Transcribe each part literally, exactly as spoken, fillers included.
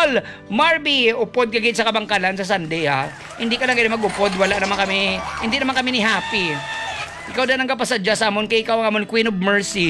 Tol, Marby, upod ka gid sa kabangkalan sa Sunday ha. Hindi ka lang ganyan mag-upod, wala naman kami, hindi naman kami ni Happy. Ikaw na nang kapasadya sa amon kay ikaw ang amon Queen of Mercy.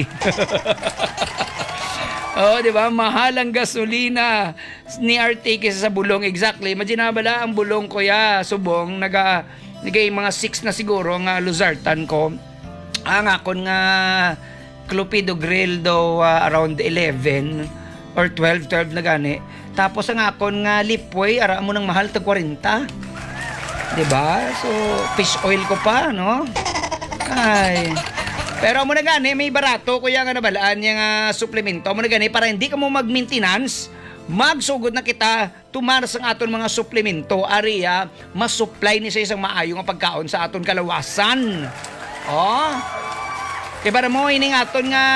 Oh, di ba? Mahal ang gasolina ni R T kaysa sa bulong. Exactly. Imagine bala ang bulong ko ya, subong, naga, nagay mga six na siguro nga luzartan ko. Ang akon nga Clupido Grill do uh, around eleven or twelve, twelve na gani. Tapos ang akon nga Lipway, ara mo nang mahal tag forty. Di ba? So, fish oil ko pa, no? Ay... Pero mo na gani, may barato, kuya nga nabalaan yung uh, suplemento. Mo na gani, para hindi ka mo mag-maintenance, magsugod na kita, tumaras ang aton mga suplemento. Ariya, mas-supply ni sa isang maayo nga pagkaon sa aton kalawasan. Oh, kaya para mo, ining aton nga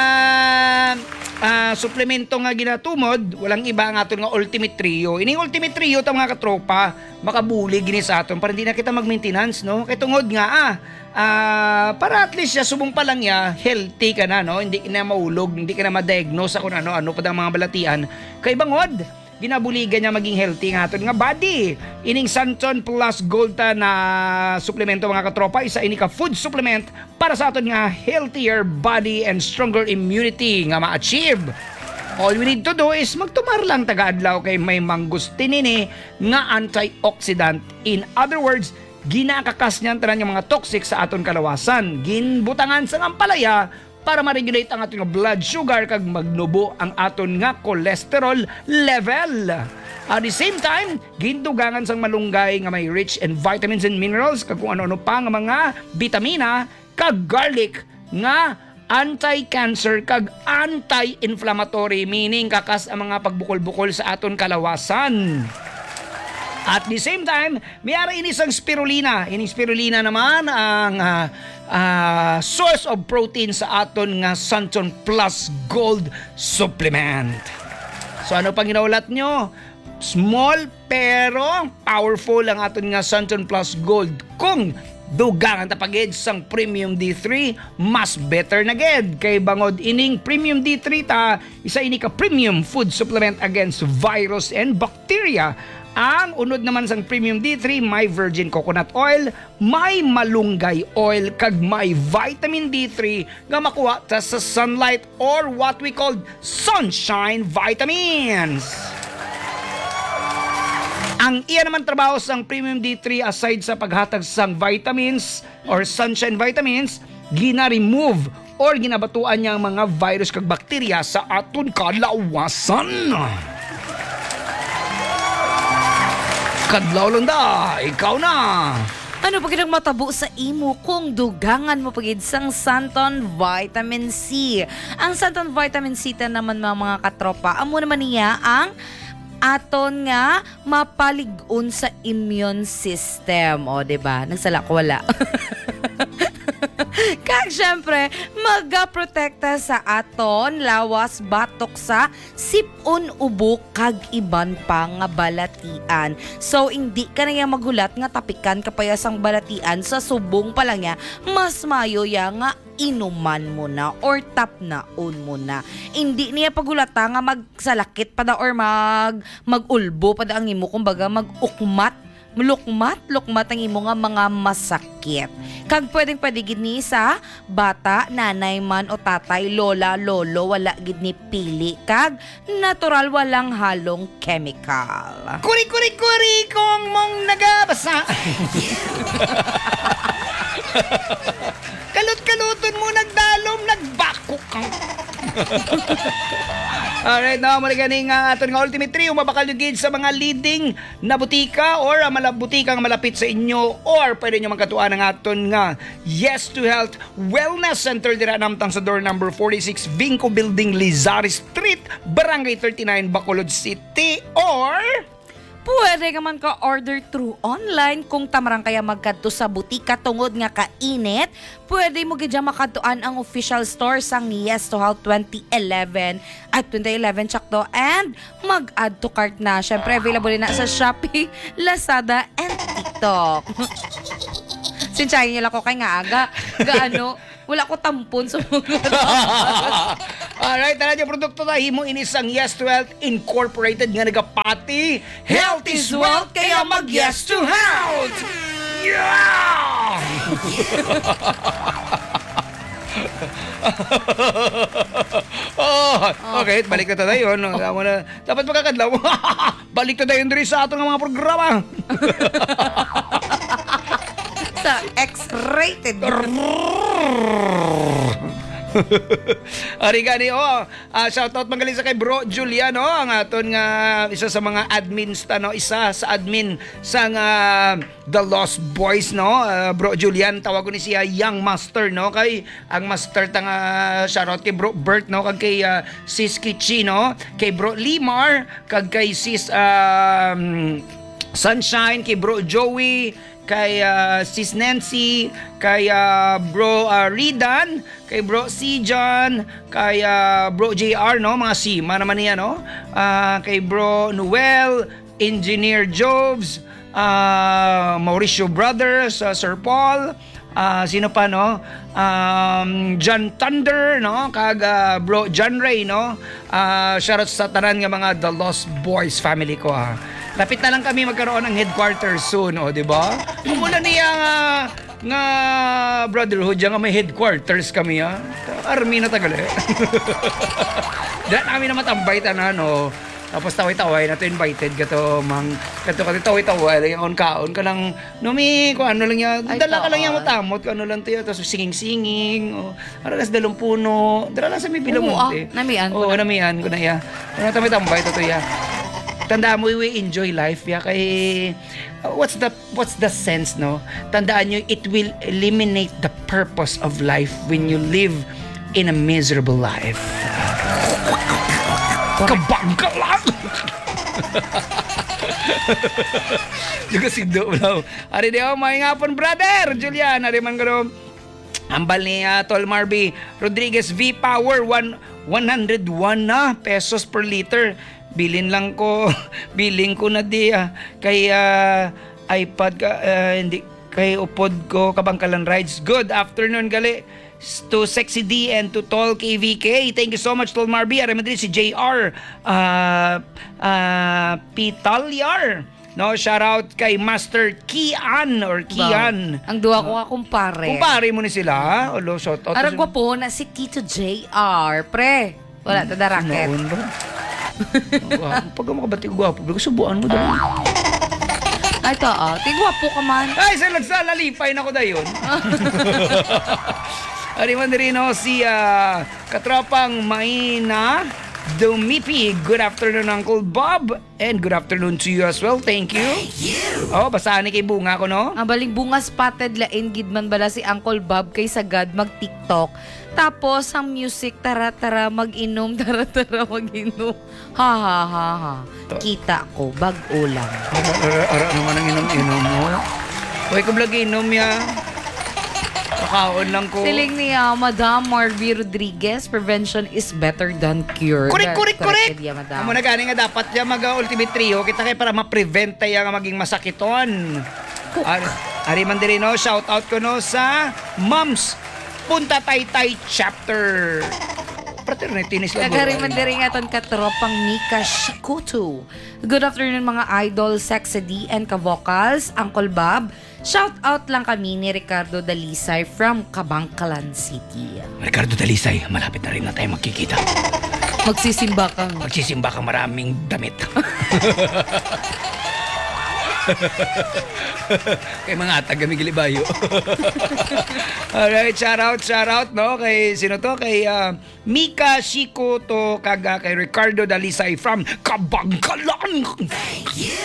uh, suplemento nga ginatumod, walang iba ang aton nga Ultimate Trio. Ining Ultimate Trio, ta mga katropa, makabuli gini sa aton para hindi na kita mag-maintenance, no? Kaya tungod nga, ah, Uh, para at least ya subong pa lang ya healthy ka na, no, hindi ka na maulog, hindi ka na ma-diagnose kung ano ano pa ang mga balatian kay bangod ginabuligan niya maging healthy nga aton nga body. Ining Santon Plus Gold ta na suplemento mga katropa, isa ini ka food supplement para sa aton nga healthier body and stronger immunity nga ma-achieve. All we need to do is magtumar lang taga-adlaw kay may mangustin ini nga antioxidant. In other words, ginakakas niyan tanan yung mga toxic sa aton kalawasan. Ginbutangan sa ampalaya para ma-regulate ang aton blood sugar kag magnubo ang aton nga cholesterol level. At the same time, gindugangan sang malunggay nga may rich in vitamins and minerals kag kung ano-ano pa nga mga vitamina kag garlic nga anti-cancer kag anti-inflammatory, meaning kakas ang mga pagbukol-bukol sa aton kalawasan. At the same time, mayroon inisang spirulina. Ining spirulina naman ang uh, uh, source of protein sa aton nga Santon Plus Gold Supplement. So ano pang ginaulat nyo? Small pero powerful ang aton nga Santon Plus Gold. Kung dugangan tapagid sang Premium D three, mas better na ged. Kay bangod ining Premium D three ta, isa ini ka premium food supplement against virus and bacteria. Ang unod naman sang Premium D three, may virgin coconut oil, may malunggay oil, kag may vitamin D three nga makuha ta sa sunlight or what we call sunshine vitamins. Ang iya naman trabaho sang Premium D three aside sa paghatag sang vitamins or sunshine vitamins, gina-remove or ginabatuan niya ang mga virus kag bakterya sa aton kalawasan. Kadlaw lang da, ikaw na. Ano pag nang matabo sa imo kung dugangan mo pagid sang Santon Vitamin C. Ang Santon Vitamin C ta naman mga, mga katropa, amo naman niya ang aton nga mapalig-on sa immune system. O, diba? Nagsala ko wala. Kag syempre, magaprotekta sa aton lawas batok sa sipon ubo kag iban pa nga balatian. So hindi ka na magulat nga tapikan kapaya sang balatian sa subong pa lang ya, mas mayo ya nga inuman mo na or tap naon mo na. Hindi niya pagulata nga magsalakit pa da or mag magulbo pa da ang imo, kumbaga magukmat lukmat, lukmat ang imo nga mga masakit. Kag pwedeng pwede gid ni sa bata, nanay man o tatay, lola, lolo, wala gid ni pili. Kag natural, walang halong chemical. Kuri, kuri, kuri, kung mong nagabasa. Kalut-kaluton mo, nagdalom, nagbako kang. Alright, now muli ganing ang aton nga Ultimate Trio, mabakal yung gid sa mga leading na butika or ang butika nga malapit sa inyo, or pwede nyo magkatuan ang aton nga Yes to Health Wellness Center dira namtang sa door number forty-six Vinco Building, Lizares Street, Barangay thirty-nine, Bacolod City, or pwede ka man ka order through online kung tamarang kaya magkadto sa butika tungod nga kainit. Pwede mo gidya makadtuan ang official store sang Yes to Health twenty eleven at twenty eleven tsakto, and mag-add to cart na. Syempre available na sa Shopee, Lazada, and TikTok. Sinsyahin niyo lang ko kay nga aga. Gaano, wala ko tampon sa mga Alright, tara dyan produkto na himo inisang Yes to Health Incorporated nga nagapati. Health is wealth, kaya mag Yes to Health! Yeah! oh, okay, balik na tayo. No? Na, dapat magkakadlaw. Balik na tayo rin sa ating mga programa. Sa X-rated. Ari gani oh, uh, shoutout magaling sa kay Bro Julian oh, ang aton nga isa sa mga admins ta no, isa sa admin sa nga The Lost Boys no, uh, Bro Julian tawag ko ni siya Young Master no, kay ang master ta nga shoutout kay Bro Bert no, kag kay uh, Sis Kichi no, kay Bro Limar, kag kay Sis um, Sunshine, kay Bro Joey, kay uh, Sis Nancy, kay uh, Bro uh, Ridan, kay Bro C. John, kay uh, Bro J R, no? Mga Sima naman niya, no? Uh, kay Bro Noel, Engineer Jobs, uh, Mauricio Brothers, uh, Sir Paul, uh, sino pa, no? Um, John Thunder, no? Kag uh, Bro John Ray, no? Uh, shoutout sa tanan nga mga The Lost Boys family ko, ha? Lapit na lang kami magkaroon ng headquarters soon, o, di ba? Kumula niya nga, nga brotherhood, nga may headquarters kami, ha? Army na tagal, eh. Dahil namin na matambay tanan, no? Tapos taway-taway na to invited ka to, mang, kato ka to taway-taway, yung kaon ka lang, numi, kung ano lang yan, dala ka lang yan matamot, kung ano lang to yan, tapos singing-singing, o, ano las dalong puno, dala lang sa may Bilamonte. Oo, ah, namian ko Oo, na. namian ko na, ya. Ano tambay tambay to to, ya. Tandaan mo, we enjoy life ya kay uh, what's the what's the sense no, tandaan nyo, it will eliminate the purpose of life when you live in a miserable life. Kabang ka lang. Juga sigdo lang. Ari di oh, may ngapon brother Julian, ari man garo ambal ni uh, Tol Marby Rodriguez V Power one one hundred one na pesos per liter. Bilin lang ko, biling ko na di ah. Kay uh, iPad ka, uh, hindi, kay upod ko, Kabangkalan Rides. Good afternoon, gali. To Sexy D and to Tol K V K. Thank you so much, Tol Marby. Aray Madrid, si J R uh, uh, Pitalyar. No, shout out kay Master Kian or Kian. Ang duwa ko nga kumpare. Kumpare mo ni sila. Olo, shout out. Arag po na si Tito J R. Pre, wala ta da racket. Noon ba? Pag makabati ko gwapo, subuan mo daw. Ay, ito ah. Tigwapo ka man. Ay, sa nagsalalipay na ko dayon. Ariman rin no, si uh, katropang Maina Dumipi. Good afternoon, Uncle Bob. And good afternoon to you as well. Thank you. Oh, basahan ni kay Bunga ko, no? Ang baling bunga spotted lain gidman bala si Uncle Bob kay sagad mag-TikTok. Tapos ang music tara-tara mag-inom, tara-tara mag-inom. Ha ha ha ha. Kita ko bag-o lang. Ara, ara naman ang inom-inom mo. Uy, ko vlog inom ya. Pakaon lang ko. Siling niya, Madam Marby Rodriguez, prevention is better than cure. Correct, correct, correct. Dia, Madam. Amo na gani nga dapat ya mag-ultimate trio kita kay para ma-prevent tayo nga maging masakiton. Ari, ari man diri no, shout out ko no sa Moms Punta Taytay chapter. Fraternity ni sila. Nagari man diri nga ton katropang Mika Shikutu. Good afternoon mga idol, Sexy D and ka-vocals, Uncle Bob. Shout out lang kami ni Ricardo Dalisay from Kabangkalan City. Ricardo Dalisay, malapit na rin na tayo magkikita. Magsisimba kang. Magsisimba kang maraming damit. Kay mga atag kami gilibayo. Alright, shout out, shout out, no? Kay, sino to? Kay uh, Mika Shiko to, kaga kay Ricardo Dalisay from Kabangkalan. Thank you.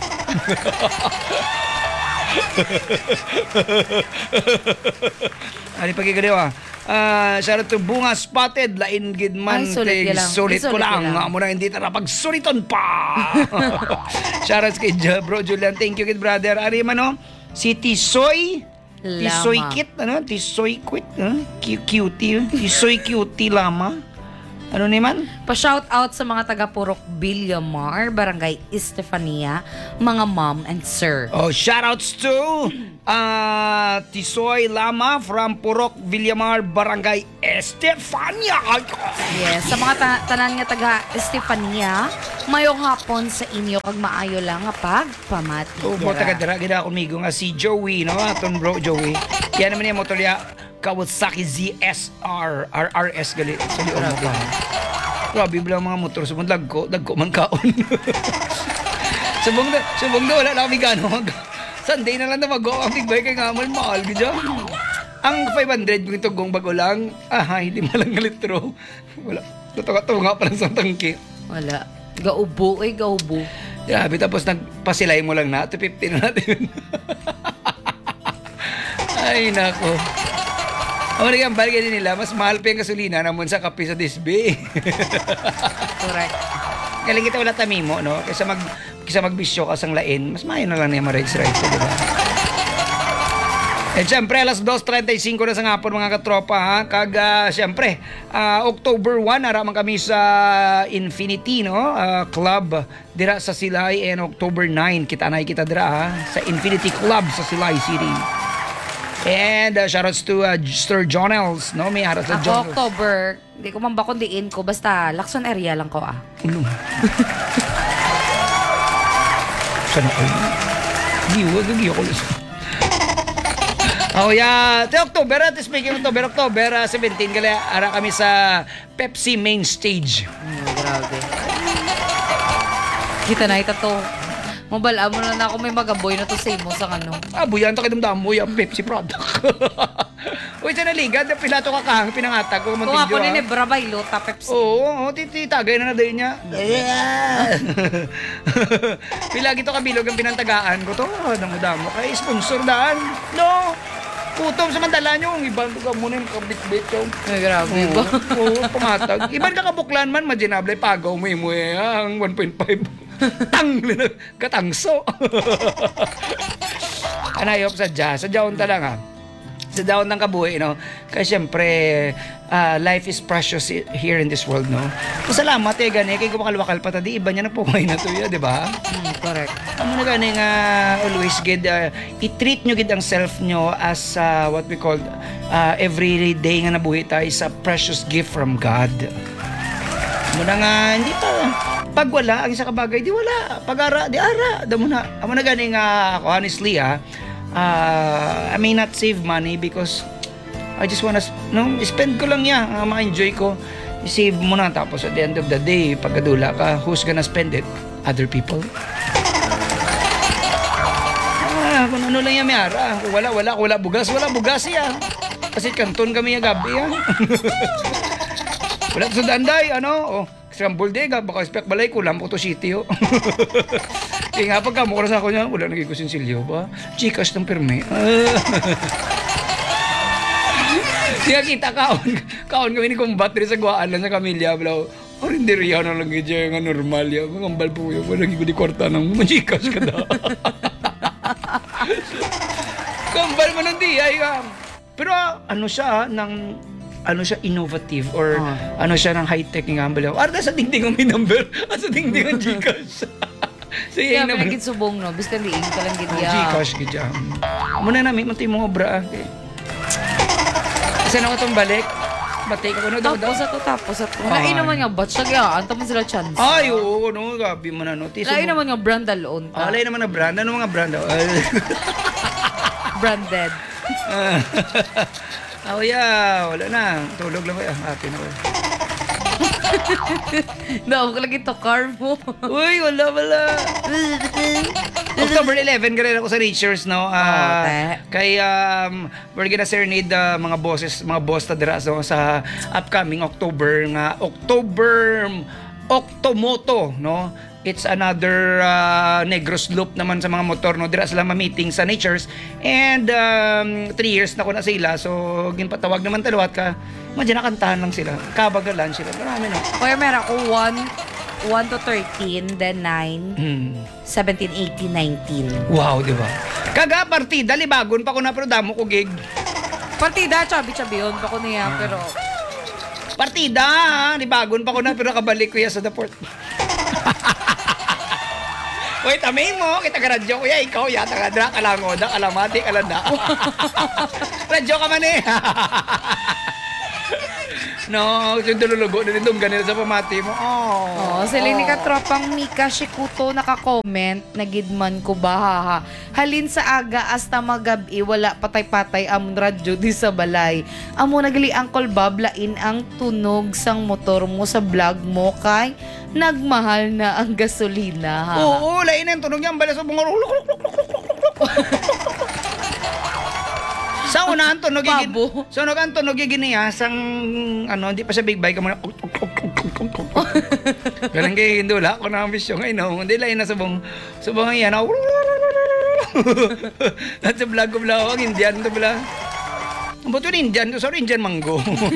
Ano pagkikaliw ah? Uh, shout out to Bunga Spotted, lain gid man. Ay, sulit ting lang. sulit ko Sulit lang. lang. Nga mo na hindi tara pag suliton pa. Shout out kay Ja- Bro Julian. Thank you kid brother. Ari man no? Si Tisoy. Lama. Tisoy Kit, ano? Tisoy Quit, huh? Cu- Cutie. Tisoy Cutie Lama. Ano naman? Pa-shout out sa mga taga Purok Villamar, Barangay Estefania, mga mom and sir. Oh, shoutouts to uh, Tisoy Lama from Purok Villamar, Barangay Estefania. Yes, sa mga ta- tanan nga taga Estefania, mayong hapon sa inyo kag maayo lang nga pagpamati. Oh, mo taga dira gid ako migo nga si Joey, no? Aton bro Joey. Yan naman yung motor niya Kawasaki Z S R R R S gali. Sa liom mo ba? Grabe bala mga motor sa dagko, dagko man kaon. Subong na, subong na wala na kami gano. Sunday na lang na mag-go ang big bike kay ngamal mahal gid. Ang five hundred yung tugong bago lang. Ah, hindi malang litro. Wala. Totoo nga pa lang sa tangke. Wala. Gaubo, eh, gaubo. Grabe, tapos nagpasilay mo lang na. two fifty na natin. Ay, nako. O, naging balik din nila. Mas mahal pa yung gasolina naman sa kape sa Disbe. Correct. Galing kita wala tamimo, no? Kaysa mag kaysa magbisyo ka sang lain, mas mayo na lang niya ma-rights-rights, di ba? Eh, siyempre, alas dos trenta y cinco na sa ngapon, mga katropa, ha? Kag, uh, siyempre, uh, October one, araman kami sa Infinity, no? Uh, Club, dira sa Silay, and October nine, kita na kita dira, ha? Sa Infinity Club sa Silay City. And, uh, shoutouts to uh, Sir Jonels, no? May haras sa Ako, Jonels. October, hindi ko man ba kundiin ko, basta Lacson area lang ko, ah. Ulong. Sana ko? Giwa, giwa ko. Oh, yeah. Te October, at speaking of October, October uh, seventeen, gali, ara kami sa Pepsi Main Stage. Hmm, grabe. Kita na ito to. Mabala mo na na ako may magaboy na to sa imo sa ano. Ah, buyan to kidamdam mo yung Pepsi product. Uy, siya naligad, pilato ka kahang pinangatag ko. Kung ako ni Nebra Bailo, ta Pepsi. Oo, oh, titagay na na din niya. Pila gito kabilog ang pinantagaan ko to. Ah, damo-damo. Kaya sponsor daan. No. Putom sa mandala nyo. Ibang ka muna yung kabit-bit ko. Ay, grabe ba? Oo, oh, pumatag. Ibang kakabuklan man, madinable, pagaw mo mo eh. Ang one point five. Tang! Katangso. Anayop sa jazz. Sa jaon talaga. Sa daon ng kabuhi, no? Kaya siyempre, uh, life is precious here in this world, no? Pasalamat eh, gani. Kaya kumakalwakal pa tadi, iba niya na po kayo na to ya, di ba? Hmm, correct. Ano na gani nga, always gid, uh, i-treat nyo gid ang self nyo as uh, what we call uh, every day nga nabuhi tayo is a precious gift from God. Muna nga, hindi pa, pag wala, ang isa kabagay, di wala. Pag ara, di ara. Damo na. Amo na gani nga, ako, honestly, ah, Uh, I may not save money because I just wanna, no, spend ko lang yan, uh, ma-enjoy ko. I-save mo na, tapos at the end of the day, pagkadula ka, who's gonna spend it? Other people. Ah, kung ano lang yan, may ara. Kung wala, wala, kung wala bugas, wala bugas yan. Kasi kanton kami yung gabi yan. Wala sa danday, ano, oh. Scrambled egg, baka spek balay ko, lampo to city, oh. Kaya nga pagka mukha sa ako niya, wala naging ko sinsilyo ba? Chikas ng perme. Kaya kita kaon, kaon kami ni kumbat rin sa guwaan lang sa kamilya. Balaw, oh, hindi riyan na lang ganyan nga normal yan. Mga ambal po yun, wala naging ko di kwarta ng machikas ka na. Kambal mo ng diyay ka. Pero ano siya, ng ano siya, innovative or Oh. ano siya ng high-tech ng ambalaw. Arda sa dingding ang may number, at sa dingding ang Gcash. Sige, Kaya na may gid subong no, bis kan diin ka lang gid oh, ya. Gcash gid jam. Muna na may mantay mo obra. Okay. Kasi na ko tong balik. Batay ka ko no daw daw. Tapos ato tapos ato. Ay. Lain naman nga batch ya, anta man sila chance. Ay, oo, no, gabi mo na no. Tiso Lain mo. naman nga brand alone ta. Alay naman na brand. Ano mga brand daw? Branded. Oh, yeah, wala na. Tulog lang ko. Ah, happy na ko. Daw ko lagi to car mo. Uy, wala, wala. October eleven ka rin ako sa Nature's, no? Oh, Ah, te. kay, um, we're gonna serenade the mga bosses, mga boss na dira so, sa upcoming October nga. October Octomoto, no? It's another uh, Negros Loop naman sa mga motor, no? Dira sila ma-meeting sa Nature's. And um, three years na ko na sila. So, ginpatawag naman talawat ka. Madyan nakantahan lang sila. Kabagalan sila. Marami, no? Kuya meron ko one to thirteen, then nine, Hmm. seventeen, eighteen, nineteen. Wow, di ba? Kaga partida, libagon pa ko na pero damo ko gig. Partida, chabi-chabi yun pa ko niya, pero Partida, ha? Di bagon pa ko na, pero nakabalik ko yan sa the port. Wait, amay mo, kita ka radyo kuya, ikaw yata ka dra, kalangoda, kalamati, kalanda. Radyo ka man eh. No, yung dululugo na nitong ganito sa pamati mo. Oh, Oh, sila ni katropang Mika Shikuto naka-comment na gidman ko bahaha. Halin sa aga hasta magabi wala patay-patay amon radyo di sa balay. Amo nagali Uncle Bob lain ang tunog sang motor mo sa vlog mo kay nagmahal na ang gasolina. Ha? Oo, lain ang tunog yan, bala sa bunga. Sa unahan tunog igin. Pabo. Sa unahan tunog igin niya sang ano, hindi pa siya big bike ka muna. Ganun kay Hindula ko na ambisyon ngayon, no. Hindi lain na subong subong yan. At sa vlog ko vlog Indian to bala. Ang buto Indian, sorry Indian mango.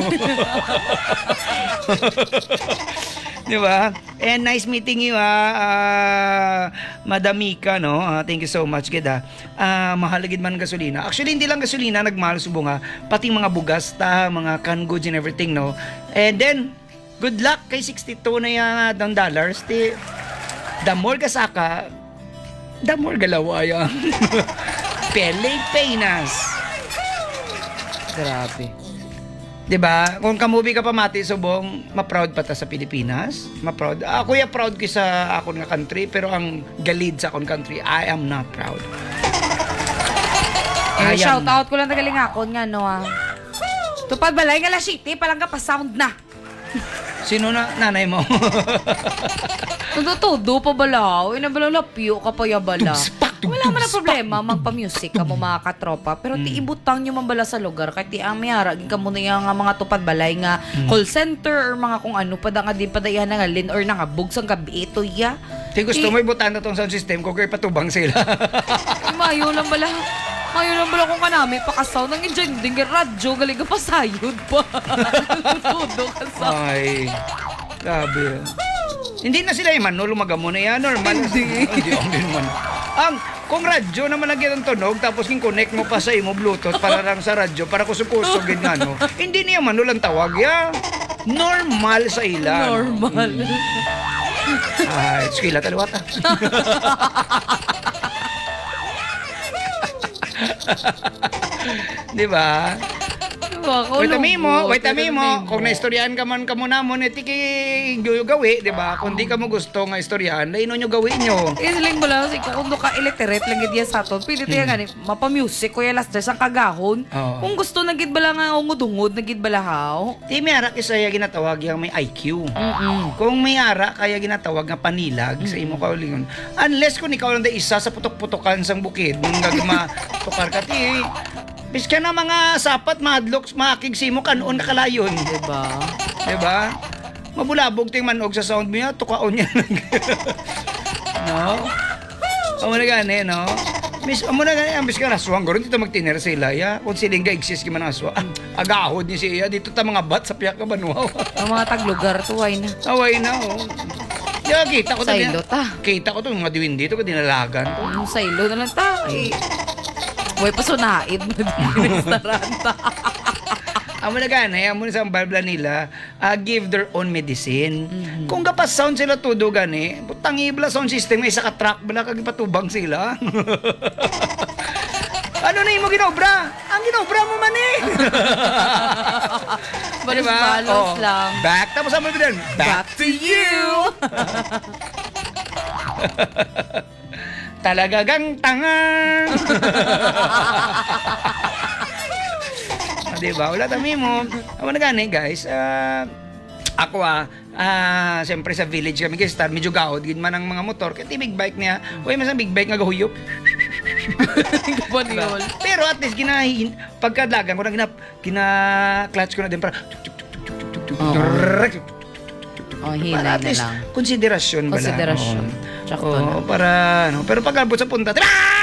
Di ba? And nice meeting you, ah, uh, Madam Mika, no? Uh, thank you so much, kita. Uh, mahalagid man gasolina. Actually, hindi lang gasolina, nagmahal subong, ha? Pati mga bugas, ta, mga canned goods and everything, no? And then, good luck kay sixty-two na yan, uh, ng dollars. Di, the more kasaka, the more galawa yan. Pele Penas. Grabe. Diba? Kung kamubi ka pa mati subong, ma-proud pa ta sa Pilipinas. Ma-proud. Ako ya proud ko sa akon nga country, pero ang galid sa akon country, I am not proud. Eh, I am shout not. out ko lang tagaling akon nga no ah. Tupad balay nga la city, palang ka pa sound na. Sino na nanay mo? Todo pa bala. Ina bala lapyo ka pa ya bala. Tugspak, tug- Wala man na tugspak. problema magpa-music ka mo mga katropa, pero ti ibutang nyo man bala sa lugar kay ti ang mayara gin ka mo na yung nga mga tupad balay nga call center or mga kung ano pa da nga din padayan nga lin or nga bugsang gabi ito ya. Di gusto Eh, mo ibutan na tong sound system ko kay patubang sila. Ay, mayo lang bala. Mayo lang bala kung kanami pakasaw nang enjoy din nga radyo galing ka pa sayod pa. Todo ka sa. Ay, grabe. Hindi na sila yung manolo magamo na yan. Normal. Hindi. Hindi ako din man. Ang, kung radyo na malagyan ng tunog, tapos king connect mo pa sa imo Bluetooth para lang sa radyo, para kusog-kusog yun nga, no? Hindi niya manolo ang tawag, ya. Normal sa ila. Normal. Ay, skila taliwata. Di ba? Wait a mo, wait a mo. Kung naistoryahan ka man ka muna mo, neti kay gawi, di ba? Kung di ka mo gusto nga istoryahan, laino nyo gawin nyo. Isling mo lang, kung do ka electorate lang gid sa aton, pwede tayo nga ni, mapa-music ko yung last dress ang kagahon. Oo. Kung gusto na gid bala nga ungod-ungod, na gid balahaw. Di may ara kisaya ginatawag yung may I Q. Mm-mm. Kung may ara, kaya ginatawag nga panilag sa imo kaulingon. Unless kung ikaw lang da isa sa putok-putokan sang bukid, nung gagma tukar ka ti, bis ka na mga sapat, madlok, makig simo kanon nakalayon. Diba? Diba? Mabulabog ting manog sa sound mo yan, tukaon yan. No? Amo na gani, no? Mis, amo na gani, ambis ka raswang, garo dito magtiner sa ilaya. Kung siling ga exist ki man aswa. Ah, agahod ni siya, dito ta mga bat sa piyak ka banuaw. Ang mga taglugar tuway na. Away na, oh. Yeah, kita ko to. Saylo ta. Kita ko to, mga diwin dito, ko dinalagan ko. Yung saylo na lang ta. Eh. Way pa sunaid mo din restaurant ta. Amo na gani, amo na sa Biblia nila, ah, give their own medicine. Kung gapas sound sila tudo gani, butang ibla sound system, may isa ka track, bala kag patubang sila. Ano na imo ginobra? Ang ginobra mo man eh. Balos-balos lang. Back, tapos amo din. Back to you. Talaga gang tangan. Ah, diba? Wala tami mo. Ako na gani, guys. Ah, ako ah, ah, siyempre sa village kami kasi start medyo gaod gid man ang mga motor kaya big bike niya. Uy, mas big bike nga gahuyop. Kapaniol. Pero at least ginahin pagkadagan ko na gina gina clutch ko na din para Oo. Oh, hinay para at na least lang. konsiderasyon ba Konsiderasyon. Tsakto na. Oo, para ano, pero pag abot sa punta,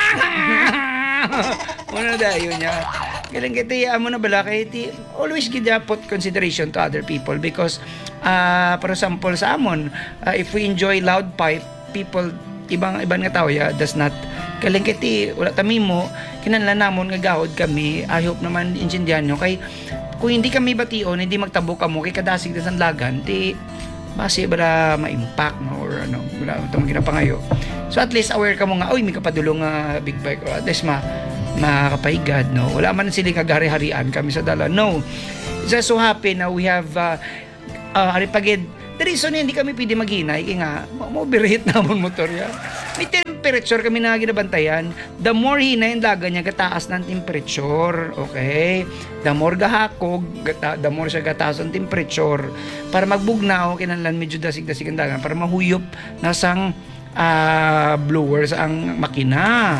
ano na dayo niya. Galing kiti amo na bala kay ti always give put consideration to other people because uh, for example sa amon, uh, if we enjoy loud pipe, people ibang ibang nga tao ya does not galing kiti wala tami mo kinahanglan namon nga gahod kami. I hope naman intindihan nyo kay kung hindi kami bation, hindi magtabo ka mo, kay kadasig na sanlagan, di, base bala ma-impact, no? Or ano, wala, tumagin na pangayo. So at least aware ka mo nga, oy, may kapadulong nga big bike, or at least ma, makakapaigad, no? Wala man siling kagari-harian kami sa dala. No. It's just so happy na we have, uh, uh, aripagid, the reason hindi kami pwede maghinay, kaya nga, ma-overheat namon motor ya. May temperature kami na ginabantayan. The more hinay ang daga niya, gataas ng temperature. Okay? The more gahakog, gata, the more siya gataas ng temperature. Para magbugnaw, kinanlan medyo dasig-dasig ang dagan. Para mahuyop nasang uh, blowers ang makina.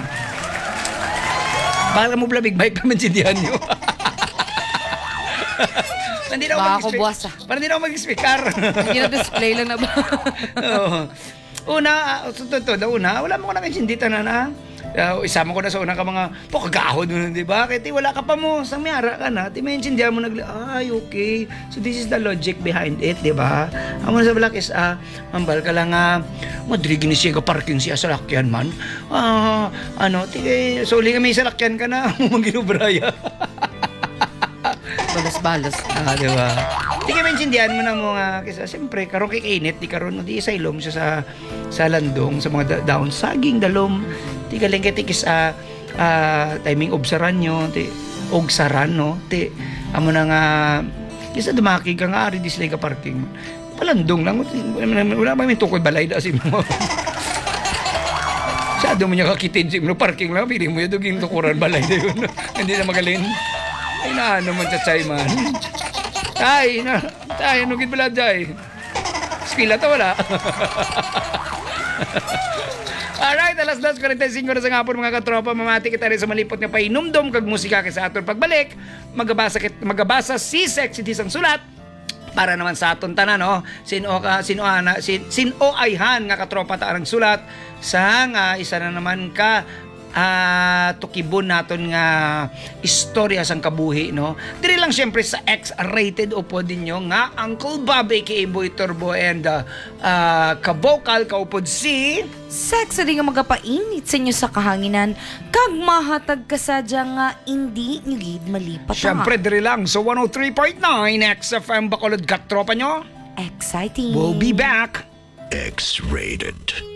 Baka mo bla big bike pa mansindihan nyo. Hindi na ako Baka ako mag-speak. buwas ah. Parang hindi na ako mag-speaker. Hindi na display lang na ba? Oo. Una, uh, totoo na una, wala mo ko nang insindita na na. Uh, isama ko na sa unang ka mga, po kagahod mo, di ba? Kaya wala ka pa mo, sa mayara ka na, ti may insindihan mo nagli, ay, okay. So this is the logic behind it, di ba? Ang muna sa balak is, ah, mambal ka lang, ah, madrigi ni siya ka parking siya sa lakyan man. Ah, ano, ti, so uli kami sa lakyan ka na, maginubraya. Balos-balos. Ah, di ba? Di ka maintindihan mo na mo nga kasi siyempre karon kay kainit di karon di sa ilom siya sa sa landong sa mga da- daon saging dalom di ka lang kay sa uh, timing obsaran nyo ti ogsaran no ti amo na nga isa dumaki ka nga ari dislay ka parking palandong lang wala ba may tukod balay da si mo. Sado mo niya kakitid si mo parking lang pili mo yung duging tukuran balay da yun. Hindi na magaling. Ay na naman sa chay man. Ay, na, ay, nugit pala dyan. Skila to wala. Alright, alas dos forty-five na sa ngapon mga katropa. Mamati kita rin sa malipot nga painumdom kag musika kay sa aton pagbalik. Magabasa, kit, magabasa si Sexy Tisang sulat. Para naman sa aton tanan, no? Sino ka, sino ana, sin, sino ayhan nga katropa ta ang sulat sa nga isa na naman ka uh, tukibon naton nga istorya sang kabuhi, no? Diri lang syempre sa X-rated upo din nyo nga Uncle Bob aka Boy Turbo and uh, uh, kabokal kaupod si Sex rin nga magapainit sa inyo sa kahanginan kag mahatag ka sadya nga hindi nyo gid malipat. syempre diri lang so one oh three point nine X F M Bacolod katropa nyo. Exciting. We'll be back. X-rated.